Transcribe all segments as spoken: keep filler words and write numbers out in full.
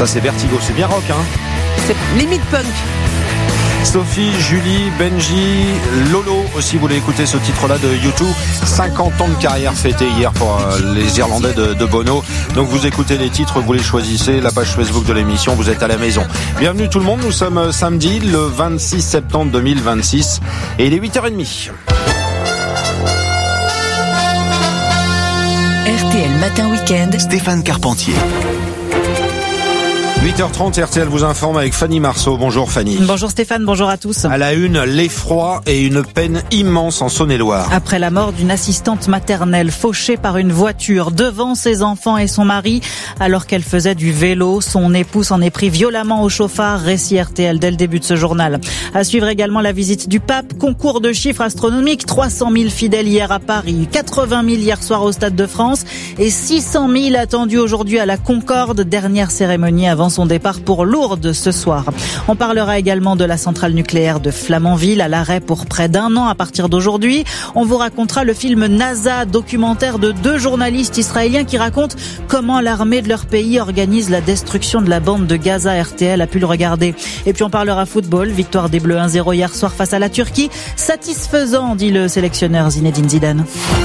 Ça c'est Vertigo, c'est bien rock, hein. C'est limite punk. Sophie, Julie, Benji, Lolo aussi voulaient écouter ce titre-là de U deux. cinquante ans de carrière fêtée hier pour euh, les Irlandais de, de Bono. Donc vous écoutez les titres, vous les choisissez, la page Facebook de l'émission, vous êtes à la maison. Bienvenue tout le monde, nous sommes samedi le vingt-six septembre deux mille vingt-six et il est huit heures trente. R T L Matin Week-end, Stéphane Carpentier. huit heures trente, R T L vous informe avec Fanny Marceau. Bonjour Fanny. Bonjour Stéphane, bonjour à tous. À la une, l'effroi et une peine immense en Saône-et-Loire. Après la mort d'une assistante maternelle fauchée par une voiture devant ses enfants et son mari, alors qu'elle faisait du vélo, son époux s'en est pris violemment au chauffard. Récit R T L dès le début de ce journal. À suivre également la visite du pape, concours de chiffres astronomiques, trois cent mille fidèles hier à Paris, quatre-vingt mille hier soir au Stade de France et six cent mille attendus aujourd'hui à la Concorde, dernière cérémonie avant son départ pour Lourdes ce soir. On parlera également de la centrale nucléaire de Flamanville à l'arrêt pour près d'un an à partir d'aujourd'hui. On vous racontera le film NASA, documentaire de deux journalistes israéliens qui racontent comment l'armée de leur pays organise la destruction de la bande de Gaza. R T L a pu le regarder. Et puis on parlera football, victoire des Bleus un zéro hier soir face à la Turquie. Satisfaisant, dit le sélectionneur Zinedine Zidane.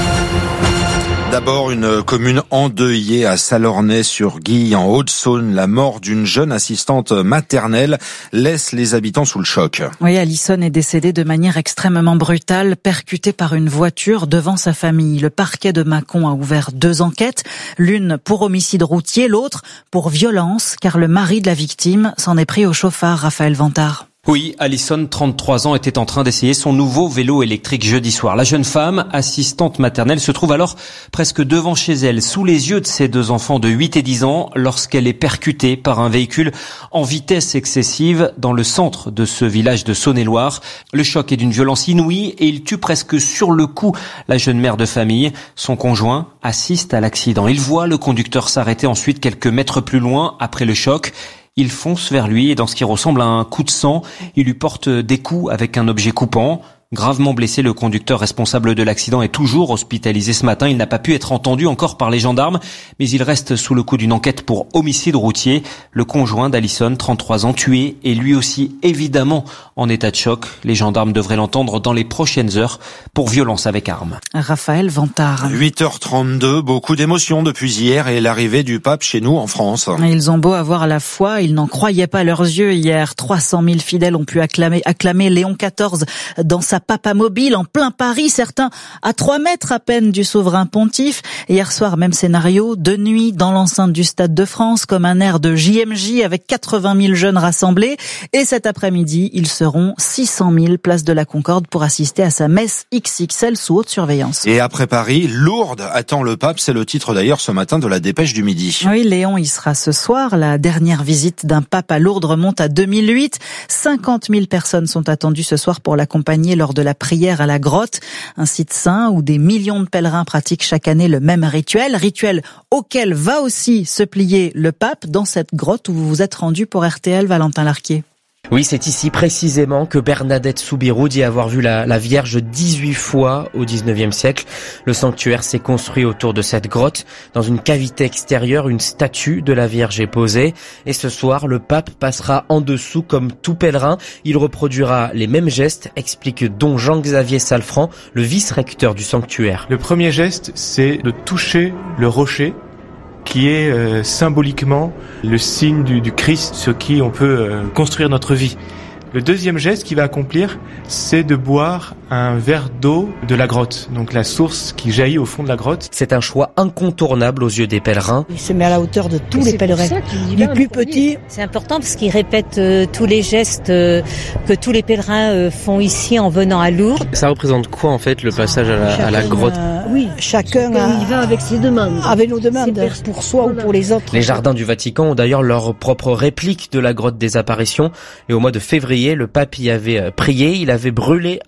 D'abord, une commune endeuillée à Salornay-sur-Guye, en Haute-Saône. La mort d'une jeune assistante maternelle laisse les habitants sous le choc. Oui, Alison est décédée de manière extrêmement brutale, percutée par une voiture devant sa famille. Le parquet de Mâcon a ouvert deux enquêtes, l'une pour homicide routier, l'autre pour violence, car le mari de la victime s'en est pris au chauffard. Raphaël Vantard. Oui, Alison, trente-trois ans, était en train d'essayer son nouveau vélo électrique jeudi soir. La jeune femme, assistante maternelle, se trouve alors presque devant chez elle, sous les yeux de ses deux enfants de huit et dix ans, lorsqu'elle est percutée par un véhicule en vitesse excessive dans le centre de ce village de Saône-et-Loire. Le choc est d'une violence inouïe et il tue presque sur le coup la jeune mère de famille. Son conjoint assiste à l'accident. Il voit le conducteur s'arrêter ensuite quelques mètres plus loin après le choc. Il fonce vers lui et dans ce qui ressemble à un coup de sang, il lui porte des coups avec un objet coupant. Gravement blessé, le conducteur responsable de l'accident est toujours hospitalisé ce matin. Il n'a pas pu être entendu encore par les gendarmes, mais il reste sous le coup d'une enquête pour homicide routier. Le conjoint d'Alison, trente-trois ans, tué, est lui aussi évidemment en état de choc. Les gendarmes devraient l'entendre dans les prochaines heures pour violence avec arme. Raphaël Vantard. huit heures trente-deux, beaucoup d'émotions depuis hier et l'arrivée du pape chez nous en France. Ils ont beau avoir la foi, ils n'en croyaient pas leurs yeux hier. trois cent mille fidèles ont pu acclamer, acclamer Léon quatorze dans sa papa mobile en plein Paris, certains à trois mètres à peine du souverain pontife. Hier soir, même scénario, de nuit dans l'enceinte du Stade de France, comme un air de J M J avec quatre-vingt mille jeunes rassemblés. Et cet après-midi, ils seront six cent mille place de la Concorde pour assister à sa messe X X L sous haute surveillance. Et après Paris, Lourdes attend le pape, c'est le titre d'ailleurs ce matin de la Dépêche du Midi. Oui, Léon y sera ce soir. La dernière visite d'un pape à Lourdes remonte à deux mille huit. cinquante mille personnes sont attendues ce soir pour l'accompagner lors de la prière à la grotte, un site saint où des millions de pèlerins pratiquent chaque année le même rituel, rituel auquel va aussi se plier le pape dans cette grotte où vous vous êtes rendu pour R T L, Valentin Larquier. Oui, c'est ici précisément que Bernadette Soubirous dit avoir vu la, la Vierge dix-huit fois au dix-neuvième siècle. Le sanctuaire s'est construit autour de cette grotte. Dans une cavité extérieure, une statue de la Vierge est posée. Et ce soir, le pape passera en dessous comme tout pèlerin. Il reproduira les mêmes gestes, explique don Jean-Xavier Salfran, le vice-recteur du sanctuaire. Le premier geste, c'est de toucher le rocher, qui est euh, symboliquement le signe du, du Christ, sur qui on peut euh, construire notre vie. Le deuxième geste qu'il va accomplir, c'est de boire un verre d'eau de la grotte, donc la source qui jaillit au fond de la grotte. C'est un choix incontournable aux yeux des pèlerins. Il se met à la hauteur de tous les pèlerins, du plus petit. C'est important parce qu'il répète euh, tous les gestes euh, que tous les pèlerins euh, font ici en venant à Lourdes. Ça représente quoi en fait le passage à la, à la grotte? euh, Oui, chacun a, il va avec ses demandes. Avec nos demandes, pour soi ou pour les autres. Les jardins du Vatican ont d'ailleurs leur propre réplique de la grotte des apparitions. Et au mois de février, le pape y avait prié, il avait brûlé un cierge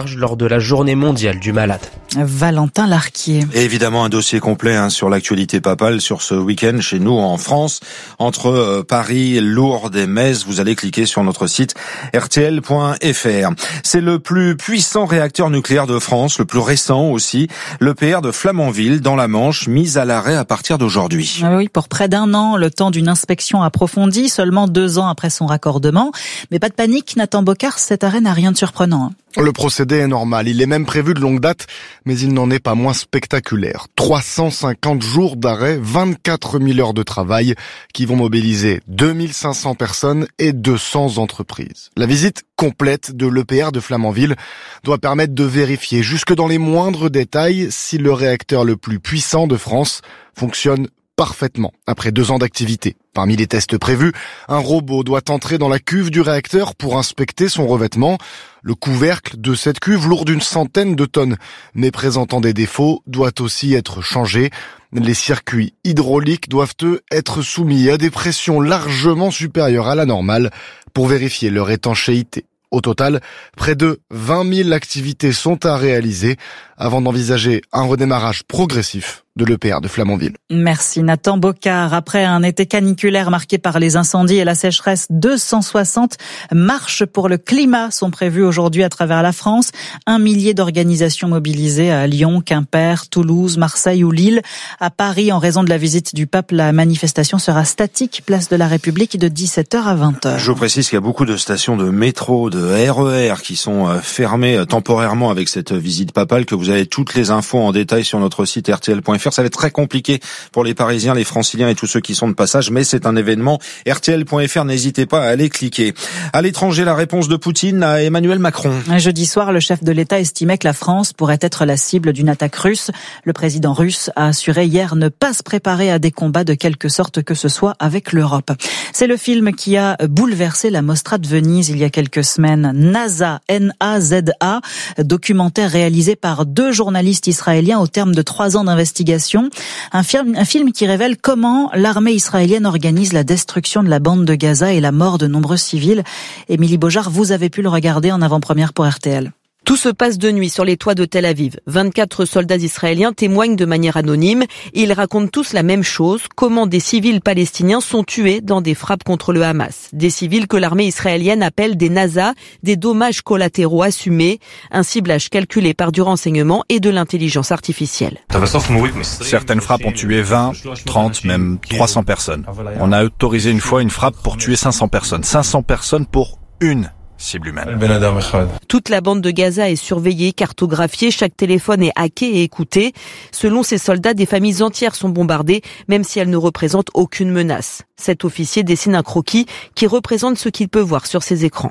charge lors de la journée mondiale du malade. Valentin Larquier. Et évidemment un dossier complet hein, sur l'actualité papale sur ce week-end chez nous en France, entre euh, Paris, Lourdes et Metz. Vous allez cliquer sur notre site R T L point F R. C'est le plus puissant réacteur nucléaire de France, le plus récent aussi, l'E P R de Flamanville dans la Manche, mis à l'arrêt à partir d'aujourd'hui. Oui, pour près d'un an, le temps d'une inspection approfondie, seulement deux ans après son raccordement. Mais pas de panique, Nathan Bocard, cet arrêt n'a rien de surprenant. Le procédé est normal, il est même prévu de longue date, mais il n'en est pas moins spectaculaire. trois cent cinquante jours d'arrêt, vingt-quatre mille heures de travail qui vont mobiliser deux mille cinq cents personnes et deux cents entreprises. La visite complète de l'E P R de Flamanville doit permettre de vérifier jusque dans les moindres détails si le réacteur le plus puissant de France fonctionne parfaitement après deux ans d'activité. Parmi les tests prévus, un robot doit entrer dans la cuve du réacteur pour inspecter son revêtement. Le couvercle de cette cuve, lourd d'une centaine de tonnes, mais présentant des défauts, doit aussi être changé. Les circuits hydrauliques doivent, eux, être soumis à des pressions largement supérieures à la normale pour vérifier leur étanchéité. Au total, près de vingt mille activités sont à réaliser avant d'envisager un redémarrage progressif de l'E P R de Flamanville. Merci Nathan Bocard. Après un été caniculaire marqué par les incendies et la sécheresse, deux cent soixante marches pour le climat sont prévues aujourd'hui à travers la France. Un millier d'organisations mobilisées à Lyon, Quimper, Toulouse, Marseille ou Lille. À Paris, en raison de la visite du pape, la manifestation sera statique, place de la République, de dix-sept heures à vingt heures. Je précise qu'il y a beaucoup de stations de métro, de R E R qui sont fermées temporairement avec cette visite papale, que vous avez toutes les infos en détail sur notre site R T L point F R. Ça va être très compliqué pour les Parisiens, les Franciliens et tous ceux qui sont de passage, mais c'est un événement. R T L point F R, n'hésitez pas à aller cliquer. À l'étranger, la réponse de Poutine à Emmanuel Macron. Jeudi soir, le chef de l'État estimait que la France pourrait être la cible d'une attaque russe. Le président russe a assuré hier ne pas se préparer à des combats de quelque sorte que ce soit avec l'Europe. C'est le film qui a bouleversé la Mostra de Venise il y a quelques semaines. NASA, N A Z A, documentaire réalisé par deux journalistes israéliens au terme de trois ans d'investigation. Un film, un film qui révèle comment l'armée israélienne organise la destruction de la bande de Gaza et la mort de nombreux civils. Émilie Beaujard, vous avez pu le regarder en avant-première pour R T L. Tout se passe de nuit sur les toits de Tel Aviv. vingt-quatre soldats israéliens témoignent de manière anonyme. Ils racontent tous la même chose, comment des civils palestiniens sont tués dans des frappes contre le Hamas. Des civils que l'armée israélienne appelle des NASA, des dommages collatéraux assumés, un ciblage calculé par du renseignement et de l'intelligence artificielle. Certaines frappes ont tué vingt, trente, même trois cents personnes. On a autorisé une fois une frappe pour tuer cinq cents personnes. cinq cents personnes pour une cible humaine. Toute la bande de Gaza est surveillée, cartographiée, chaque téléphone est hacké et écouté. Selon ces soldats, des familles entières sont bombardées, même si elles ne représentent aucune menace. Cet officier dessine un croquis qui représente ce qu'il peut voir sur ses écrans.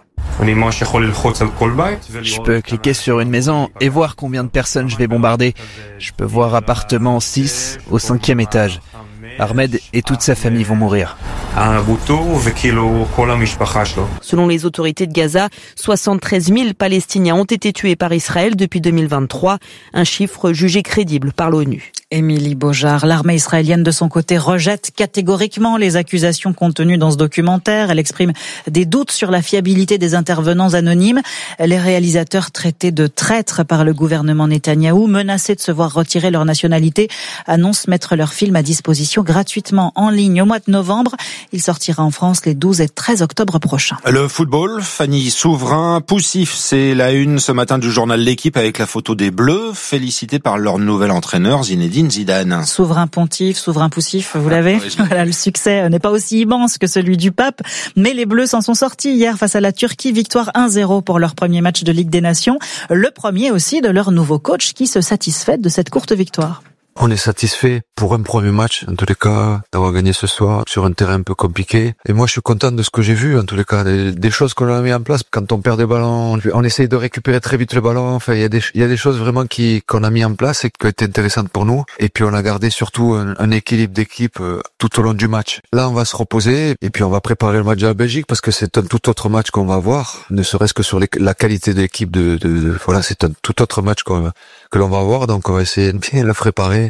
Je peux cliquer sur une maison et voir combien de personnes je vais bombarder. Je peux voir appartement six au cinquième étage. Ahmed et toute sa famille vont mourir. Selon les autorités de Gaza, soixante-treize mille Palestiniens ont été tués par Israël depuis deux mille vingt-trois, un chiffre jugé crédible par l'ONU. Émilie Beaujard, l'armée israélienne de son côté rejette catégoriquement les accusations contenues dans ce documentaire. Elle exprime des doutes sur la fiabilité des intervenants anonymes. Les réalisateurs traités de traîtres par le gouvernement Netanyahou, menacés de se voir retirer leur nationalité, annoncent mettre leur film à disposition gratuitement en ligne au mois de novembre. Il sortira en France les douze et treize octobre prochains. Le football, Fanny Souverain, poussif, c'est la une ce matin du journal L'Équipe avec la photo des Bleus, félicités par leur nouvel entraîneur Zinedine Zidane. Souverain pontif, souverain poussif, vous l'avez. Voilà, le succès n'est pas aussi immense que celui du pape, mais les Bleus s'en sont sortis hier face à la Turquie, victoire un zéro pour leur premier match de Ligue des Nations, le premier aussi de leur nouveau coach qui se satisfait de cette courte victoire. On est satisfait pour un premier match, en tous les cas, d'avoir gagné ce soir sur un terrain un peu compliqué. Et moi, je suis content de ce que j'ai vu, en tous les cas, des, des choses qu'on a mis en place. Quand on perd des ballons, on essaye de récupérer très vite le ballon. Enfin, il y a des, il y a des choses vraiment qui, qu'on a mis en place et qui ont été intéressantes pour nous. Et puis, on a gardé surtout un, un équilibre d'équipe euh, tout au long du match. Là, on va se reposer et puis on va préparer le match de la Belgique parce que c'est un tout autre match qu'on va avoir, ne serait-ce que sur les, la qualité de l'équipe. De, de, de, voilà, c'est un tout autre match qu'on, que l'on va avoir. Donc, on va essayer de bien la préparer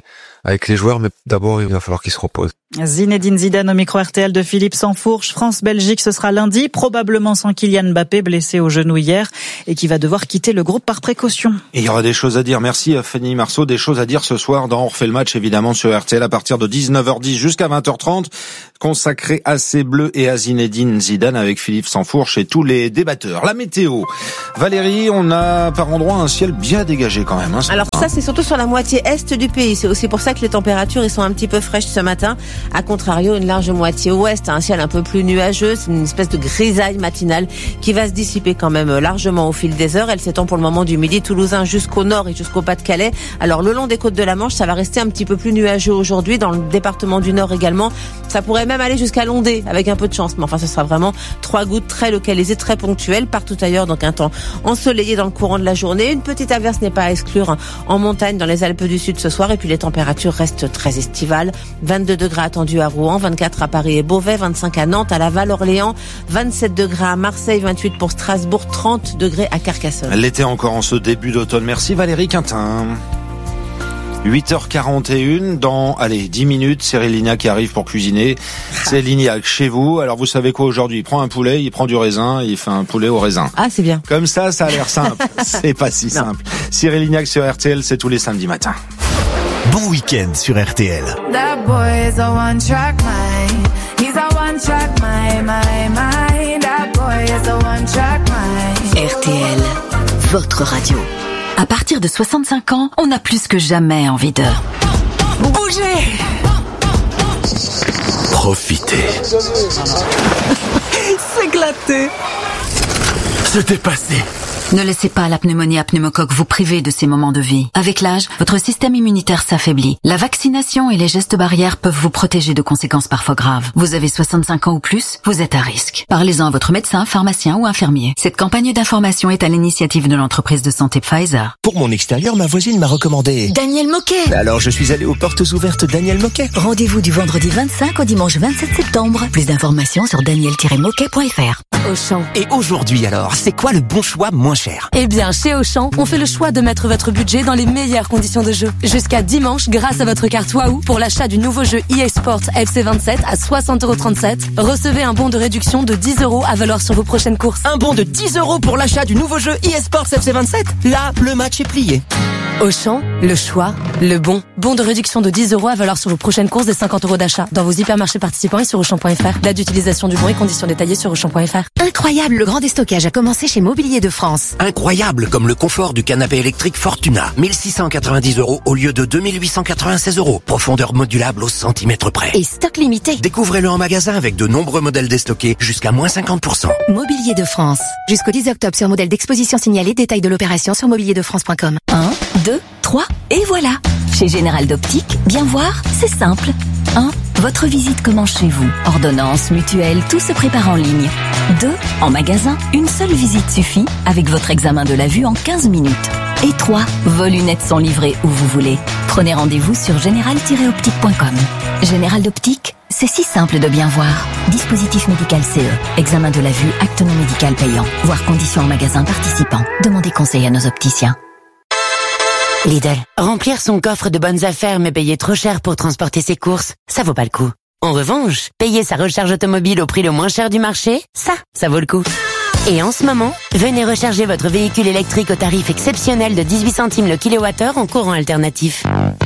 avec les joueurs, mais d'abord il va falloir qu'ils se reposent. Zinedine Zidane au micro R T L de Philippe Sansfourche. France-Belgique, ce sera lundi, probablement sans Kylian Mbappé, blessé au genou hier, et qui va devoir quitter le groupe par précaution. Et il y aura des choses à dire. Merci à Fanny Marceau. Des choses à dire ce soir dans On refait le match, évidemment, sur R T L à partir de dix-neuf heures dix jusqu'à vingt heures trente, consacré à ces Bleus et à Zinedine Zidane avec Philippe Sansfourche et tous les débatteurs. La météo. Valérie, on a par endroit un ciel bien dégagé quand même. Hein, Alors ça, c'est surtout sur la moitié est du pays. C'est aussi pour ça que les températures ils sont un petit peu fraîches ce matin. A contrario, une large moitié ouest, un ciel un peu plus nuageux, c'est une espèce de grisaille matinale qui va se dissiper quand même largement au fil des heures. Elle s'étend pour le moment du midi toulousain jusqu'au nord et jusqu'au Pas-de-Calais. Alors le long des côtes de la Manche, ça va rester un petit peu plus nuageux aujourd'hui, dans le département du Nord également. Ça pourrait même aller jusqu'à l'Ondée avec un peu de chance, mais enfin ce sera vraiment trois gouttes très localisées, très ponctuelles. Partout ailleurs, donc un temps ensoleillé dans le courant de la journée. Une petite averse n'est pas à exclure en montagne dans les Alpes du Sud ce soir. Et puis les températures restent très estivales. vingt-deux degrés attendus à Rouen, vingt-quatre à Paris et Beauvais, vingt-cinq à Nantes, à Laval, Orléans, vingt-sept degrés à Marseille, vingt-huit pour Strasbourg, trente degrés à Carcassonne. L'été encore en ce début d'automne. Merci Valérie Quintin. huit heures quarante et une, dans, allez, dix minutes, Cyril Lignac qui arrive pour cuisiner. C'est Lignac chez vous. Alors vous savez quoi aujourd'hui? Il prend un poulet, il prend du raisin, il fait un poulet au raisin. Ah, c'est bien. Comme ça, ça a l'air simple. C'est pas si non. simple. Cyril Lignac sur R T L, c'est tous les samedis matins. Bon week-end sur R T L. That boy is a one-track mind. He's a one-track mind, my, my. That boy is a one-track mind. R T L, votre radio. À partir de soixante-cinq ans, on a plus que jamais envie de bouger. Profiter. S'éclater. Se dépasser. Ne laissez pas la pneumonie à pneumocoque vous priver de ces moments de vie. Avec l'âge, votre système immunitaire s'affaiblit. La vaccination et les gestes barrières peuvent vous protéger de conséquences parfois graves. Vous avez soixante-cinq ans ou plus, vous êtes à risque. Parlez-en à votre médecin, pharmacien ou infirmier. Cette campagne d'information est à l'initiative de l'entreprise de santé Pfizer. Pour mon extérieur, ma voisine m'a recommandé Daniel Moquet. Alors je suis allé aux portes ouvertes Daniel Moquet. Rendez-vous du vendredi vingt-cinq au dimanche vingt-sept septembre. Plus d'informations sur daniel tiret moquet point f r. Auchan. Et aujourd'hui alors, c'est quoi le bon choix moins cher? Eh bien, chez Auchan, on fait le choix de mettre votre budget dans les meilleures conditions de jeu. Jusqu'à dimanche, grâce à votre carte Wahoo, pour l'achat du nouveau jeu E A Sports F C vingt-sept à soixante euros trente-sept, recevez un bon de réduction de dix euros à valoir sur vos prochaines courses. Un bon de dix euros pour l'achat du nouveau jeu E A Sports F C vingt-sept? Là, le match est plié. Auchan, le choix, le bon. Bon de réduction de dix euros à valoir sur vos prochaines courses des cinquante euros d'achat. Dans vos hypermarchés participants et sur Auchan point F R. Date d'utilisation du bon et conditions détaillées sur Auchan point F R. Incroyable, le grand déstockage a commencé chez Mobilier de France. Incroyable, comme le confort du canapé électrique Fortuna. mille six cent quatre-vingt-dix euros au lieu de deux mille huit cent quatre-vingt-seize euros. Profondeur modulable au centimètre près. Et stock limité. Découvrez-le en magasin avec de nombreux modèles déstockés jusqu'à moins cinquante pour cent. Mobilier de France. Jusqu'au dix octobre sur modèle d'exposition signalé. Détail de l'opération sur mobilier de france point com. un, deux, trois et voilà. Chez Général d'Optique, bien voir, c'est simple. un. Votre visite commence chez vous. Ordonnance, mutuelle, tout se prépare en ligne. deux. En magasin, une seule visite suffit avec votre examen de la vue en quinze minutes. Et trois. Vos lunettes sont livrées où vous voulez. Prenez rendez-vous sur général tiret optique point com. Général d'Optique, c'est si simple de bien voir. Dispositif médical C E. Examen de la vue, acte non médical payant. Voir conditions en magasin participant. Demandez conseil à nos opticiens. Lidl. Remplir son coffre de bonnes affaires mais payer trop cher pour transporter ses courses, ça vaut pas le coup. En revanche, payer sa recharge automobile au prix le moins cher du marché, ça, ça vaut le coup. Et en ce moment, venez recharger votre véhicule électrique au tarif exceptionnel de dix-huit centimes le kilowattheure en courant alternatif.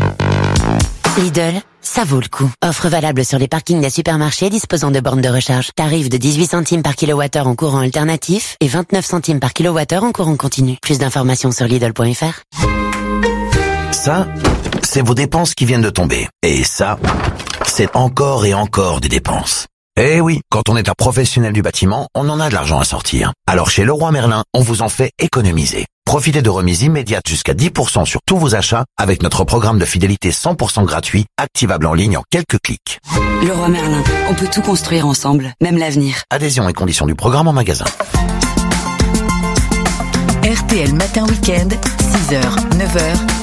Lidl, ça vaut le coup. Offre valable sur les parkings des supermarchés disposant de bornes de recharge. Tarif de dix-huit centimes par kilowattheure en courant alternatif et vingt-neuf centimes par kilowattheure en courant continu. Plus d'informations sur Lidl point F R. Ça, c'est vos dépenses qui viennent de tomber. Et ça, c'est encore et encore des dépenses. Eh oui, quand on est un professionnel du bâtiment, on en a de l'argent à sortir. Alors chez Leroy Merlin, on vous en fait économiser. Profitez de remises immédiates jusqu'à dix pour cent sur tous vos achats avec notre programme de fidélité cent pour cent gratuit, activable en ligne en quelques clics. Leroy Merlin, on peut tout construire ensemble, même l'avenir. Adhésion et conditions du programme en magasin. R T L Matin Week-end, six heures, neuf heures.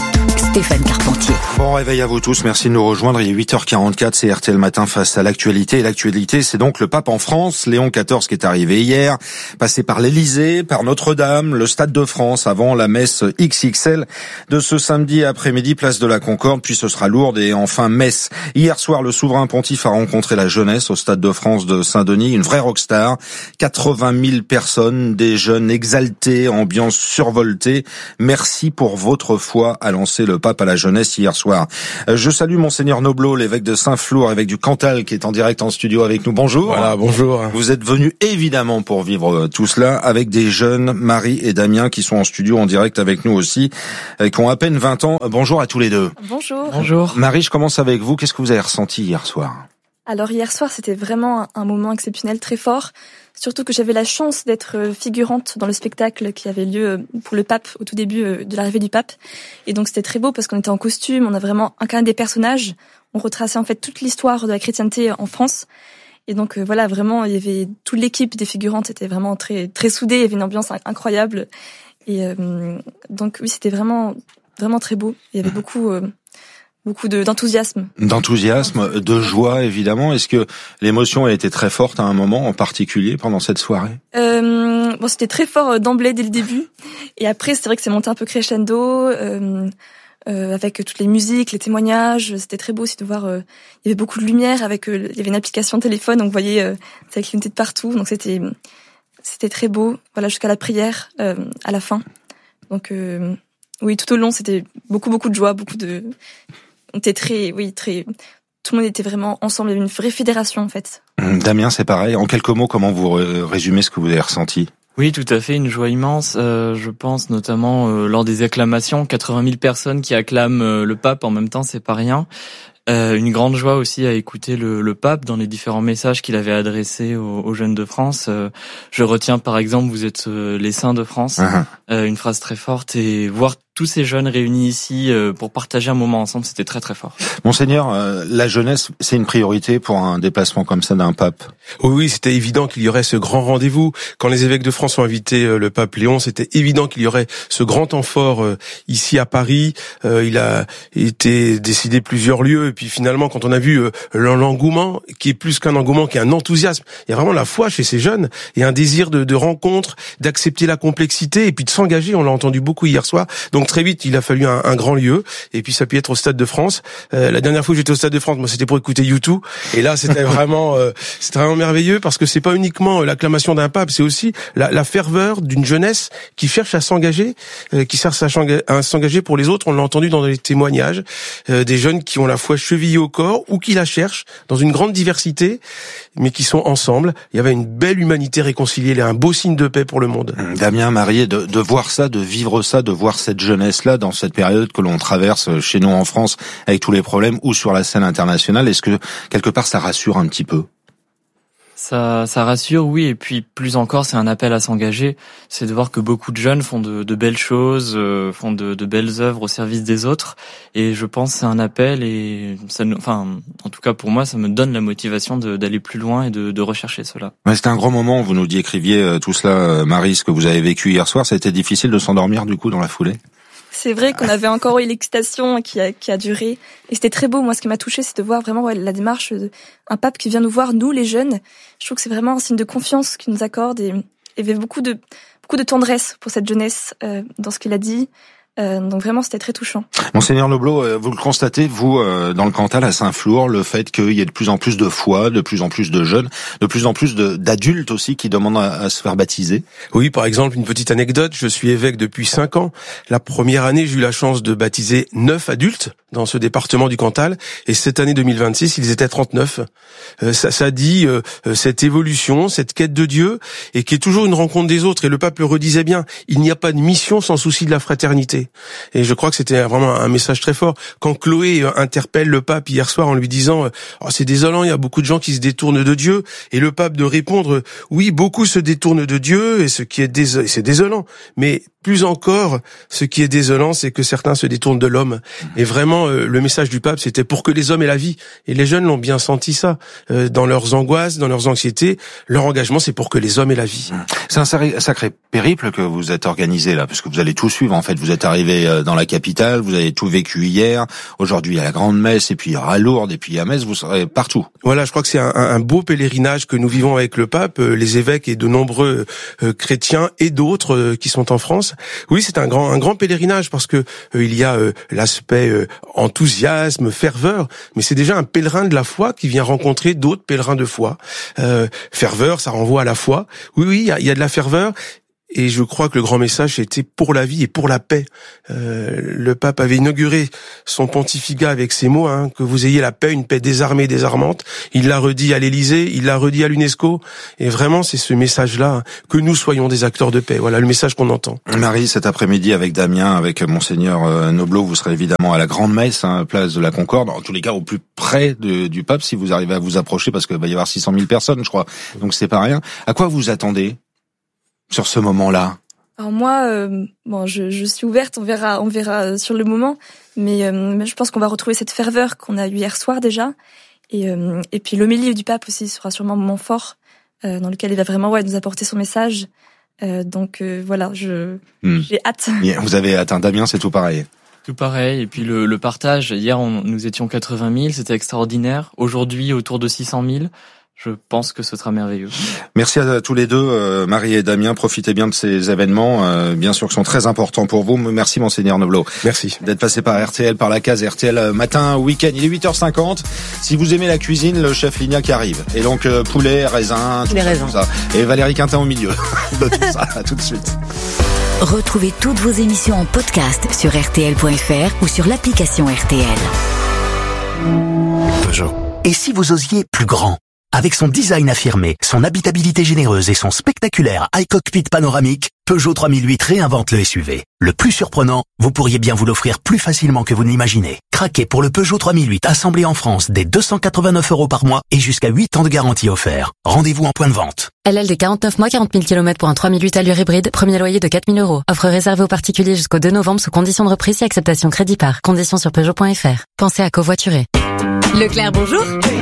Stéphane Carpentier. Bon réveil à vous tous, merci de nous rejoindre. Il est huit heures quarante-quatre, c'est R T L Matin face à l'actualité. Et l'actualité, c'est donc le pape en France, Léon quatorze, qui est arrivé hier, passé par l'Élysée, par Notre-Dame, le Stade de France, avant la messe X X L de ce samedi après-midi, place de la Concorde, puis ce sera Lourdes et enfin Metz. Hier soir, le souverain pontife a rencontré la jeunesse au Stade de France de Saint-Denis, une vraie rockstar. quatre-vingt mille personnes, des jeunes exaltés, ambiance survoltée. Merci pour votre foi, a lancé le pape à la jeunesse hier soir. Je salue Monseigneur Nobleau, l'évêque de Saint-Flour, évêque du Cantal, qui est en direct en studio avec nous. Bonjour. Voilà, bonjour. Vous êtes venu évidemment pour vivre tout cela avec des jeunes, Marie et Damien, qui sont en studio en direct avec nous aussi, qui ont à peine vingt ans. Bonjour à tous les deux. Bonjour. Bonjour. Marie, je commence avec vous. Qu'est-ce que vous avez ressenti hier soir ? Alors hier soir, c'était vraiment un moment exceptionnel, très fort. Surtout que j'avais la chance d'être figurante dans le spectacle qui avait lieu pour le pape au tout début de l'arrivée du pape. Et donc c'était très beau parce qu'on était en costume, on a vraiment incarné des personnages. On retraçait en fait toute l'histoire de la chrétienté en France. Et donc voilà, vraiment, il y avait toute l'équipe des figurantes était vraiment très très soudée. Il y avait une ambiance incroyable. Et euh, donc oui, c'était vraiment vraiment très beau. Il y avait beaucoup euh, beaucoup de, d'enthousiasme. D'enthousiasme, de joie évidemment. Est-ce que l'émotion a été très forte à un moment en particulier pendant cette soirée ? euh, Bon, c'était très fort d'emblée dès le début. Et après, c'est vrai que c'est monté un peu crescendo, euh, euh, avec toutes les musiques, les témoignages. C'était très beau aussi de voir. Euh, il y avait beaucoup de lumière. Avec, euh, il y avait une application de téléphone, donc vous voyez, euh, ça clignotait de partout. Donc c'était c'était très beau. Voilà, jusqu'à la prière euh, à la fin. Donc euh, oui, tout au long, c'était beaucoup beaucoup de joie, beaucoup de On était très, oui, très, tout le monde était vraiment ensemble. Il y avait une vraie fédération, en fait. Damien, c'est pareil. En quelques mots, comment vous résumez ce que vous avez ressenti ? Oui, tout à fait, une joie immense. Euh, je pense notamment euh, lors des acclamations, quatre-vingt mille personnes qui acclament euh, le pape en même temps, c'est pas rien. Euh, une grande joie aussi à écouter le, le pape dans les différents messages qu'il avait adressés aux, aux jeunes de France. Euh, je retiens par exemple, vous êtes euh, les saints de France, uh-huh. euh, une phrase très forte, et voir tous ces jeunes réunis ici euh, pour partager un moment ensemble, c'était très très fort. Monseigneur, euh, la jeunesse, c'est une priorité pour un déplacement comme ça d'un pape ? Oui, oui, c'était évident qu'il y aurait ce grand rendez-vous. Quand les évêques de France ont invité euh, le pape Léon, c'était évident qu'il y aurait ce grand temps fort euh, ici à Paris. Euh, il a été décidé plusieurs lieux, et puis finalement, quand on a vu euh, l'engouement, qui est plus qu'un engouement, qui est un enthousiasme, il y a vraiment la foi chez ces jeunes, et un désir de, de rencontre, d'accepter la complexité, et puis de s'engager. On l'a entendu beaucoup hier soir. Donc très vite, il a fallu un, un grand lieu, et puis ça a pu être au Stade de France. Euh, la dernière fois que j'étais au Stade de France, moi, c'était pour écouter U deux, et là, c'était vraiment, euh, c'était vraiment merveilleux, parce que c'est pas uniquement l'acclamation d'un pape, c'est aussi la, la ferveur d'une jeunesse qui cherche à s'engager, euh, qui cherche à s'engager pour les autres. On l'a entendu dans les témoignages, euh, des jeunes qui ont la foi chevillée au corps, ou qui la cherchent dans une grande diversité, mais qui sont ensemble. Il y avait une belle humanité réconciliée, un beau signe de paix pour le monde. Damien, Marie, de, de voir ça, de vivre ça, de voir cette jeunesse-là dans cette période que l'on traverse chez nous en France avec tous les problèmes ou sur la scène internationale, est-ce que quelque part ça rassure un petit peu ? Ça, ça rassure, oui, et puis plus encore, c'est un appel à s'engager. C'est de voir que beaucoup de jeunes font de, de belles choses, euh, font de, de belles œuvres au service des autres, et je pense que c'est un appel, et ça, enfin, en tout cas pour moi, ça me donne la motivation de, d'aller plus loin et de, de rechercher cela. Ouais, c'était un grand moment. Vous nous décriviez euh, tout cela, euh, Marie, ce que vous avez vécu hier soir. Ça a été difficile de s'endormir du coup dans la foulée ? C'est vrai qu'on avait encore eu l'excitation qui a, qui a duré. Et c'était très beau. Moi, ce qui m'a touchée, c'est de voir vraiment ouais, la démarche d'un pape qui vient nous voir, nous, les jeunes. Je trouve que c'est vraiment un signe de confiance qu'il nous accorde. Et il y avait beaucoup de, beaucoup de tendresse pour cette jeunesse euh, dans ce qu'il a dit. Euh, donc vraiment, c'était très touchant. Monseigneur Nobleau, euh, vous le constatez, vous, euh, dans le Cantal, à Saint-Flour, le fait qu'il y ait de plus en plus de foi, de plus en plus de jeunes, de plus en plus de, d'adultes aussi qui demandent à, à se faire baptiser. Oui, par exemple, une petite anecdote, je suis évêque depuis cinq ans. La première année, j'ai eu la chance de baptiser neuf adultes dans ce département du Cantal, et cette année deux mille vingt-six, ils étaient trente-neuf. Euh, ça, ça dit euh, cette évolution, cette quête de Dieu, et qui est toujours une rencontre des autres. Et le pape le redisait bien, il n'y a pas de mission sans souci de la fraternité. Et je crois que c'était vraiment un message très fort. Quand Chloé interpelle le pape hier soir en lui disant oh, « c'est désolant, il y a beaucoup de gens qui se détournent de Dieu », et le pape de répondre « oui, beaucoup se détournent de Dieu, et ce qui est dés- c'est désolant, mais plus encore, ce qui est désolant, c'est que certains se détournent de l'homme. Et vraiment, euh, le message du pape, c'était pour que les hommes aient la vie. Et les jeunes l'ont bien senti ça, euh, dans leurs angoisses, dans leurs anxiétés. Leur engagement, c'est pour que les hommes aient la vie. C'est un sacré, sacré périple que vous êtes organisé là, parce que vous allez tout suivre. En fait, vous êtes arrivé dans la capitale, vous avez tout vécu hier. Aujourd'hui, à la Grande Messe, et puis à Lourdes, et puis à Metz, vous serez partout. Voilà, je crois que c'est un, un beau pèlerinage que nous vivons avec le pape, euh, les évêques et de nombreux euh, chrétiens et d'autres euh, qui sont en France. Oui, c'est un grand un grand pèlerinage parce que euh, il y a euh, l'aspect euh, enthousiasme, ferveur, mais c'est déjà un pèlerin de la foi qui vient rencontrer d'autres pèlerins de foi. Euh, ferveur, ça renvoie à la foi. Oui, oui, il y a, il y a de la ferveur. Et je crois que le grand message était pour la vie et pour la paix. Euh, le pape avait inauguré son pontificat avec ces mots, hein, que vous ayez la paix, une paix désarmée, désarmante. Il l'a redit à l'Élysée, il l'a redit à l'UNESCO. Et vraiment, c'est ce message-là, hein, que nous soyons des acteurs de paix. Voilà le message qu'on entend. Marie, cet après-midi avec Damien, avec Monseigneur euh, Noblo, vous serez évidemment à la Grande Messe, hein, place de la Concorde. En tous les cas, au plus près de, du pape, si vous arrivez à vous approcher, parce qu'il va y avoir six cent mille personnes, je crois. Donc c'est pas rien. À quoi vous attendez sur ce moment-là? Alors moi, euh, bon, je, je suis ouverte, on verra, on verra euh, sur le moment, mais euh, je pense qu'on va retrouver cette ferveur qu'on a eue hier soir déjà, et euh, et puis l'homélie du pape aussi sera sûrement un moment fort euh, dans lequel il va vraiment ouais nous apporter son message. Euh, donc euh, voilà, je hmm. j'ai hâte. Vous avez hâte, hein, Damien, c'est tout pareil. Tout pareil, et puis le, le partage. Hier, on, nous étions quatre-vingt mille, c'était extraordinaire. Aujourd'hui, autour de six cent mille. Je pense que ce sera merveilleux. Merci à tous les deux, euh, Marie et Damien. Profitez bien de ces événements, euh, bien sûr, qui sont très importants pour vous. Merci, Monseigneur Noblo. Merci. D'être passé par R T L, par la case R T L matin, week-end. Il est huit heures cinquante. Si vous aimez la cuisine, le chef Lignac arrive. Et donc, euh, poulet, raisin, tout, les ça, raisins. tout ça. Et Valérie Quintin au milieu de tout ça. À tout de suite. Retrouvez toutes vos émissions en podcast sur R T L point F R ou sur l'application R T L. Peugeot. Et si vous osiez plus grand? Avec son design affirmé, son habitabilité généreuse et son spectaculaire iCockpit panoramique, Peugeot trois mille huit réinvente le S U V. Le plus surprenant, vous pourriez bien vous l'offrir plus facilement que vous ne l'imaginez. Craquez pour le Peugeot trois mille huit assemblé en France dès deux cent quatre-vingt-neuf euros par mois et jusqu'à huit ans de garantie offert. Rendez-vous en point de vente. L L D quarante-neuf mois, quarante mille kilomètres pour un trois mille huit allure hybride, premier loyer de quatre mille euros. Offre réservée aux particuliers jusqu'au deux novembre sous conditions de reprise et acceptation crédit par. Conditions sur Peugeot point F R. Pensez à covoiturer. Leclerc, bonjour.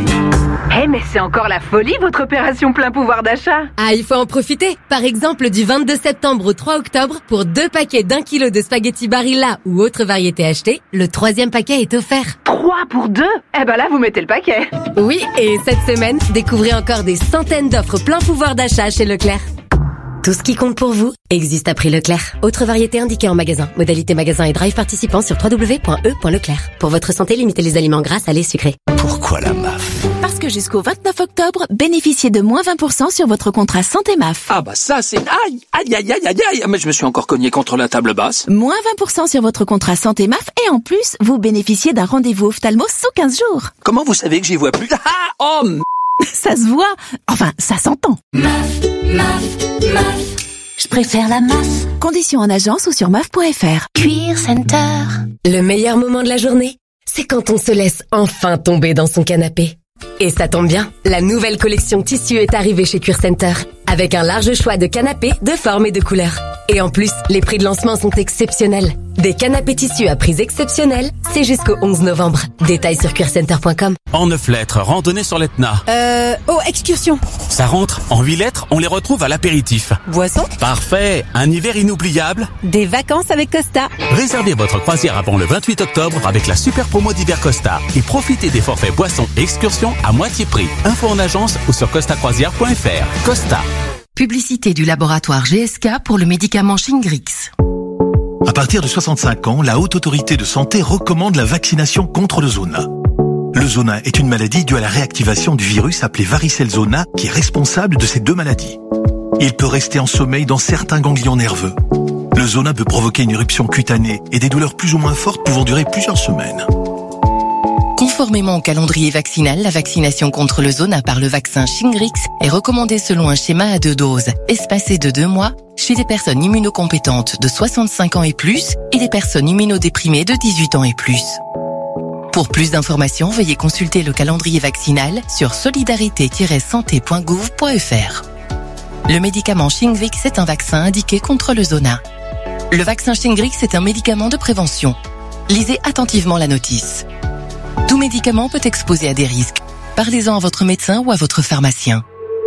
Eh hey, mais c'est encore la folie votre opération plein pouvoir d'achat. Ah, il faut en profiter. Par exemple, du vingt-deux septembre au trois octobre, pour deux paquets d'un kilo de spaghettis Barilla ou autre variété achetée, le troisième paquet est offert. Trois pour deux? Eh ben là, vous mettez le paquet. Oui, et cette semaine, découvrez encore des centaines d'offres plein pouvoir d'achat chez Leclerc. Tout ce qui compte pour vous existe à prix Leclerc. Autre variété indiquée en magasin. Modalité magasin et drive participant sur w w w point e point leclerc. Pour votre santé, limitez les aliments gras, salés, sucrés. Pourquoi la M A F? Parce que jusqu'au vingt-neuf octobre, bénéficiez de moins vingt pour cent sur votre contrat santé M A F. Ah bah ça c'est... Aïe, aïe, aïe, aïe, aïe, aïe. Mais je me suis encore cogné contre la table basse. Moins vingt pour cent sur votre contrat santé M A F et en plus, vous bénéficiez d'un rendez-vous ophtalmo sous quinze jours. Comment vous savez que j'y vois plus? Ah, oh m... Ça se voit. Enfin, ça s'entend. M A F, M A F, M A F. Je préfère la M A F. Conditions en agence ou sur M A F point F R. Cuir Center. Le meilleur moment de la journée, c'est quand on se laisse enfin tomber dans son canapé. Et ça tombe bien, la nouvelle collection tissu est arrivée chez Cuir Center, avec un large choix de canapés de formes et de couleurs. Et en plus, les prix de lancement sont exceptionnels. Des canapés tissus à prix exceptionnels, c'est jusqu'au onze novembre. Détails sur cuir center point com. En neuf lettres, randonnée sur l'Etna. Euh, oh, excursion. Ça rentre. En huit lettres, on les retrouve à l'apéritif. Boisson. Parfait. Un hiver inoubliable. Des vacances avec Costa. Réservez votre croisière avant le vingt-huit octobre avec la super promo d'hiver Costa. Et profitez des forfaits boissons et excursions à moitié prix. Info en agence ou sur costa croisière point F R. Costa. Publicité du laboratoire G S K pour le médicament Shingrix. À partir de soixante-cinq ans, la Haute Autorité de Santé recommande la vaccination contre le zona. Le zona est une maladie due à la réactivation du virus appelé varicelle zona qui est responsable de ces deux maladies. Il peut rester en sommeil dans certains ganglions nerveux. Le zona peut provoquer une éruption cutanée et des douleurs plus ou moins fortes pouvant durer plusieurs semaines. Conformément au calendrier vaccinal, la vaccination contre le zona par le vaccin Shingrix est recommandée selon un schéma à deux doses, espacé de deux mois, chez des personnes immunocompétentes de soixante-cinq ans et plus et des personnes immunodéprimées de dix-huit ans et plus. Pour plus d'informations, veuillez consulter le calendrier vaccinal sur solidarité tiret santé point gouv point F R. Le médicament Shingrix est un vaccin indiqué contre le zona. Le vaccin Shingrix est un médicament de prévention. Lisez attentivement la notice. Tout médicament peut exposer à des risques. Parlez-en à votre médecin ou à votre pharmacien.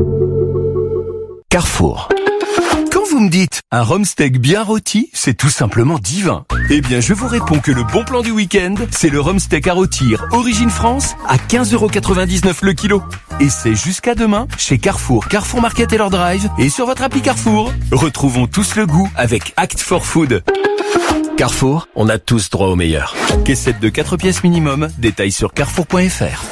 Carrefour. Quand vous me dites un rhum steak bien rôti, c'est tout simplement divin. Eh bien, je vous réponds que le bon plan du week-end, c'est le rhum steak à rôtir Origine France à quinze euros quatre-vingt-dix-neuf le kilo. Et c'est jusqu'à demain chez Carrefour, Carrefour Market et leur drive et sur votre appli Carrefour. Retrouvons tous le goût avec Act for Food. Carrefour, on a tous droit au meilleur. Caissette de quatre pièces minimum, détails sur carrefour point f r.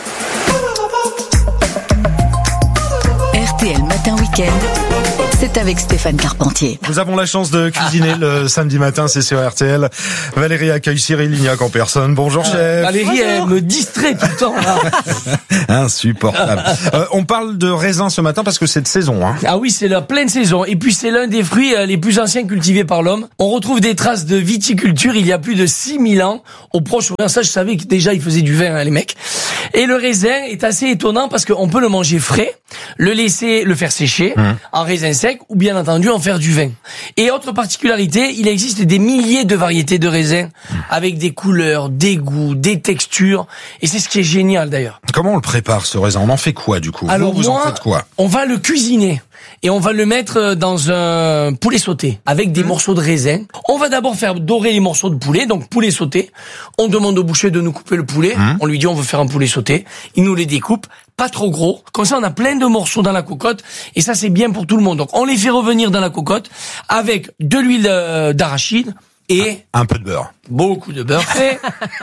R T L Matin Week-end, c'est avec Stéphane Carpentier. Nous avons la chance de cuisiner le samedi matin, c'est sur R T L. Valérie accueille Cyril Lignac en personne. Bonjour chef. Valérie, elle me distrait tout le temps là. Insupportable. euh, on parle de raisin ce matin parce que c'est de saison. Hein. Ah oui, c'est la pleine saison. Et puis c'est l'un des fruits les plus anciens cultivés par l'homme. On retrouve des traces de viticulture il y a plus de six mille ans au Proche-Orient. Ça, je savais que déjà ils faisaient du vin, hein, les mecs. Et le raisin est assez étonnant parce qu'on peut le manger frais, le laisser, le faire sécher mmh. en raisin sec ou bien entendu en faire du vin. Et autre particularité, il existe des milliers de variétés de raisins avec des couleurs, des goûts, des textures. Et c'est ce qui est génial d'ailleurs. Comment on le prépare ce raisin? On en fait quoi du coup? Alors vous, vous moi, en faites quoi? On va le cuisiner. Et on va le mettre dans un poulet sauté avec des mmh. morceaux de raisin. On va d'abord faire dorer les morceaux de poulet, donc poulet sauté. On demande au boucher de nous couper le poulet. Mmh. On lui dit on veut faire un poulet sauté. Il nous les découpe, pas trop gros. Comme ça on a plein de morceaux dans la cocotte et ça c'est bien pour tout le monde. Donc on les fait revenir dans la cocotte avec de l'huile d'arachide et un peu de beurre. Beaucoup de beurre fait.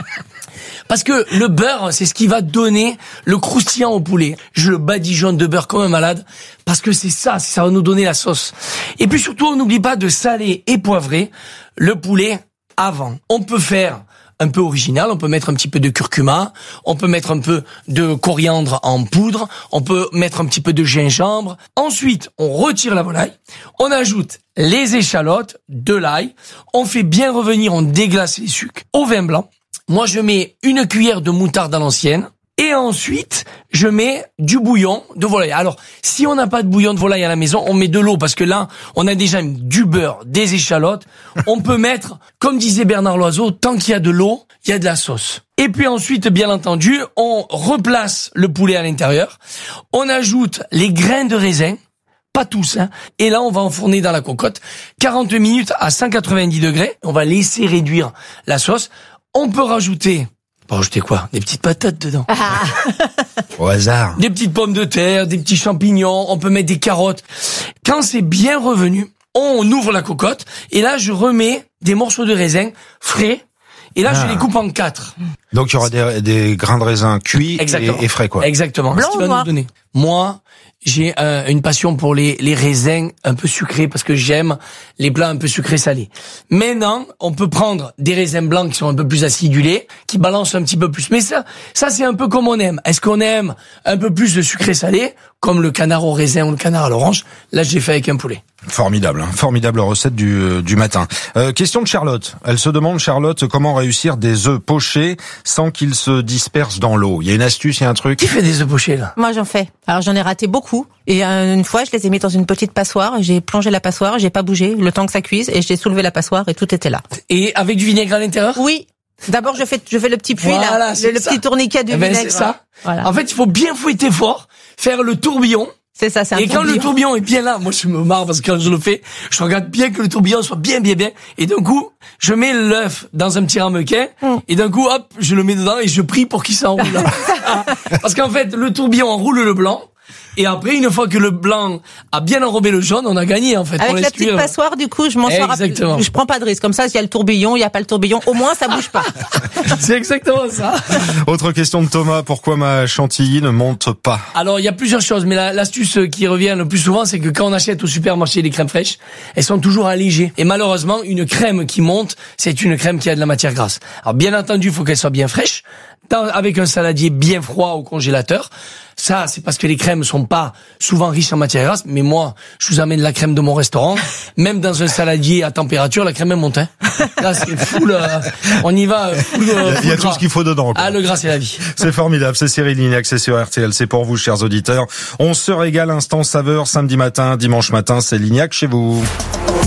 Parce que le beurre, c'est ce qui va donner le croustillant au poulet. Je le badigeonne de beurre comme un malade, parce que c'est ça, ça va nous donner la sauce. Et puis surtout, on n'oublie pas de saler et poivrer le poulet avant. On peut faire un peu original, on peut mettre un petit peu de curcuma, on peut mettre un peu de coriandre en poudre, on peut mettre un petit peu de gingembre. Ensuite, on retire la volaille, on ajoute les échalotes, de l'ail, on fait bien revenir, on déglace les sucres au vin blanc. Moi, je mets une cuillère de moutarde à l'ancienne. Et ensuite, je mets du bouillon de volaille. Alors, si on n'a pas de bouillon de volaille à la maison, on met de l'eau parce que là, on a déjà du beurre, des échalotes. On peut mettre, comme disait Bernard Loiseau, tant qu'il y a de l'eau, il y a de la sauce. Et puis ensuite, bien entendu, on replace le poulet à l'intérieur. On ajoute les grains de raisin. Pas tous, hein. Et là, on va enfourner dans la cocotte quarante minutes à cent quatre-vingt-dix degrés. On va laisser réduire la sauce. On peut rajouter, bon, rajouter quoi? Des petites patates dedans. Ah. Au hasard. Des petites pommes de terre, des petits champignons, on peut mettre des carottes. Quand c'est bien revenu, on ouvre la cocotte et là, je remets des morceaux de raisin frais et là, ah. je les coupe en quatre. Donc, il y aura des, des grains de raisin cuits et, et frais, quoi. Exactement. Blanc Ce ou va noir? nous donner. Moi, j'ai euh, une passion pour les, les raisins un peu sucrés parce que j'aime les plats un peu sucrés salés. Maintenant, on peut prendre des raisins blancs qui sont un peu plus acidulés, qui balancent un petit peu plus. Mais ça, ça c'est un peu comme on aime. Est-ce qu'on aime un peu plus de sucré salé, comme le canard au raisin ou le canard à l'orange? Là, j'ai fait avec un poulet. Formidable, hein, formidable recette du, euh, du matin. Euh, question de Charlotte. Elle se demande, Charlotte, comment réussir des œufs pochés sans qu'ils se dispersent dans l'eau. Il y a une astuce, il y a un truc? Qui fait des œufs pochés, là? Moi, j'en fais. Alors, j'en ai raté beaucoup. Et euh, une fois, je les ai mis dans une petite passoire. J'ai plongé la passoire, j'ai pas bougé le temps que ça cuise et j'ai soulevé la passoire et tout était là. Et avec du vinaigre à l'intérieur? Oui. D'abord, je fais, je fais le petit puits, voilà, là. Le, le petit tourniquet du eh ben, vinaigre. C'est ça. Voilà. En fait, il faut bien fouetter fort, faire le tourbillon. C'est ça, c'est un Et quand tourbillon. le tourbillon est bien là, moi je me marre parce que quand je le fais, je regarde bien que le tourbillon soit bien, bien, bien. Et d'un coup, je mets l'œuf dans un petit ramequin. Mm. Et d'un coup, hop, je le mets dedans et je prie pour qu'il s'enroule. Parce qu'en fait, le tourbillon enroule le blanc. Et après, une fois que le blanc a bien enrobé le jaune, on a gagné, en fait. Avec la petite passoire, du coup, je m'en sors. Exactement. Je prends pas de risque. Comme ça, s'il y a le tourbillon, il y a pas le tourbillon. Au moins, ça bouge pas. C'est exactement ça. Autre question de Thomas. Pourquoi ma chantilly ne monte pas? Alors, il y a plusieurs choses. Mais la, l'astuce qui revient le plus souvent, c'est que quand on achète au supermarché des crèmes fraîches, elles sont toujours allégées. Et malheureusement, une crème qui monte, c'est une crème qui a de la matière grasse. Alors, bien entendu, il faut qu'elle soit bien fraîche. Dans, avec un saladier bien froid au congélateur. Ça, c'est parce que les crèmes sont pas souvent riches en matière grasse. Mais moi, je vous amène la crème de mon restaurant. Même dans un saladier à température, la crème est montée. Hein. Là, c'est full. Euh, on y va. Full, euh, full Il y a gras. tout ce qu'il faut dedans, quoi. Ah, le gras, c'est la vie. C'est formidable. C'est Cyril Lignac, c'est sur R T L. C'est pour vous, chers auditeurs. On se régale instant saveur samedi matin, dimanche matin. C'est Lignac chez vous.